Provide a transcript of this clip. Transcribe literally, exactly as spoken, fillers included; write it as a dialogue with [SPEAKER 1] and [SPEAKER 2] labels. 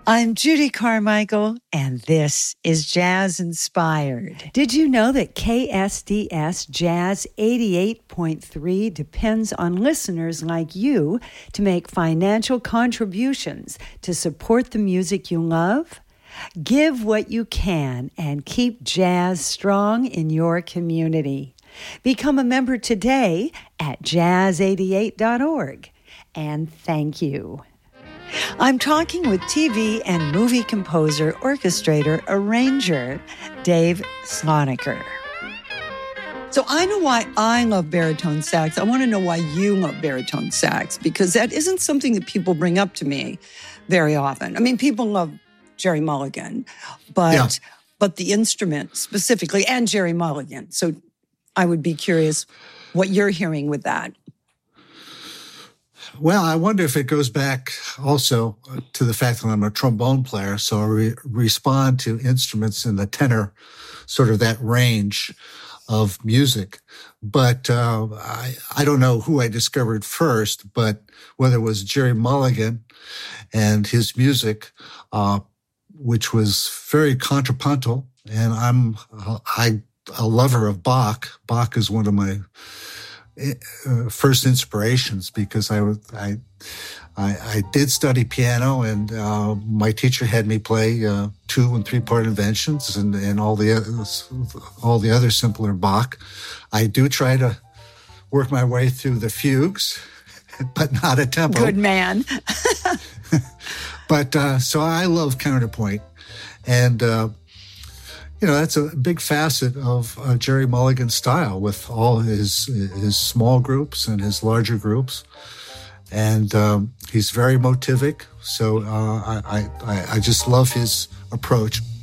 [SPEAKER 1] I'm Judy Carmichael, and this is Jazz Inspired. Did you know that K S D S Jazz eighty-eight point three depends on listeners like you to make financial contributions to support the music you love? Give what you can and keep jazz strong in your community. Become a member today at jazz eighty-eight dot org. And thank you. I'm talking with T V and movie composer, orchestrator, arranger, Dave Slonaker. So I know why I love baritone sax. I want to know why you love baritone sax, because that isn't something that people bring up to me very often. I mean, people love Gerry Mulligan, but yeah. but the instrument specifically, and Gerry Mulligan. So I would be curious what you're hearing with that.
[SPEAKER 2] Well, I wonder if it goes back also to the fact that I'm a trombone player, so I re- respond to instruments in the tenor, sort of that range of music. But uh, I, I don't know who I discovered first, but whether it was Gerry Mulligan and his music, uh, which was very contrapuntal, and I'm I a lover of Bach. Bach is one of my Uh, first inspirations, because I, I I I did study piano, and uh, my teacher had me play uh, two and three part inventions and, and all the others, all the other simpler Bach. I do try to work my way through the fugues, but not a tempo.
[SPEAKER 1] Good man.
[SPEAKER 2] But uh, so I love counterpoint, and. Uh, You know, that's a big facet of uh, Gerry Mulligan's style, with all his his small groups and his larger groups. And um, he's very motivic, so uh, I, I, I just love his approach.